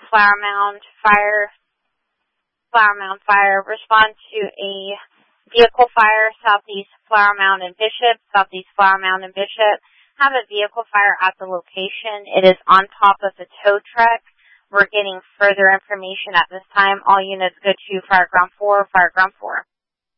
Flower Mound fire. Respond to a vehicle fire, Southeast Flower Mound and Bishop. Have a vehicle fire at the location. It is on top of the tow truck. We're getting further information at this time. All units go to Fire Ground 4.